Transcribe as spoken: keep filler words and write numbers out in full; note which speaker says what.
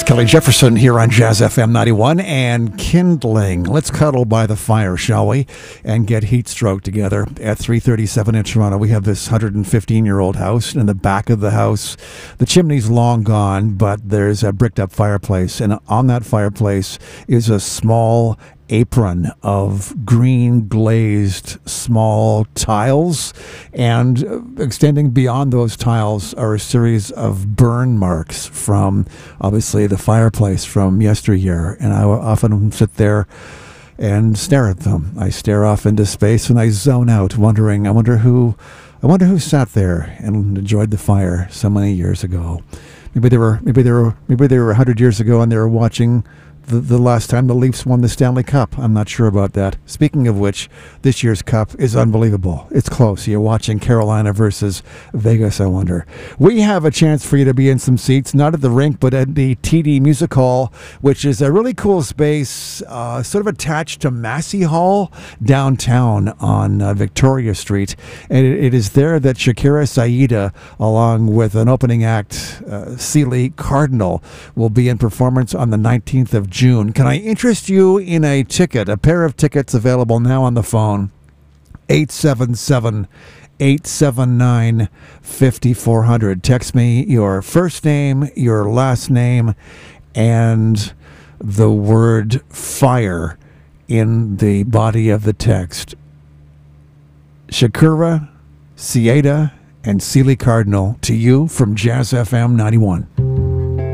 Speaker 1: Kelly Jefferson here on Jazz F M ninety-one and Kindling. Let's cuddle by the fire, shall we? And get heat stroke together. At three thirty-seven in Toronto, we have this one hundred fifteen-year-old house. In the back of the house, the chimney's long gone, but there's a bricked-up fireplace. And on that fireplace is a small apron of green glazed small tiles, and extending beyond those tiles are a series of burn marks from obviously the fireplace from yesteryear. And I often sit there and stare at them. I stare off into space and I zone out, wondering, I wonder who I wonder who sat there and enjoyed the fire so many years ago. Maybe they were maybe they were maybe they were a hundred years ago and they were watching The, the last time the Leafs won the Stanley Cup. I'm not sure about that. Speaking of which, this year's Cup is unbelievable. It's close. You're watching Carolina versus Vegas, I wonder. We have a chance for you to be in some seats, not at the rink, but at the T D Music Hall, which is a really cool space, uh, sort of attached to Massey Hall downtown on uh, Victoria Street. And it, it is there that Shakira Saida, along with an opening act, uh, Sealy Cardinal, will be in performance on the nineteenth of June. Can I interest you in a ticket? A pair of tickets available now on the phone. eight seven seven, eight seven nine, five four zero zero. Text me your first name, your last name, and the word fire in the body of the text. Shakira, Saida, and Sealy Cardinal to you from Jazz F M ninety-one.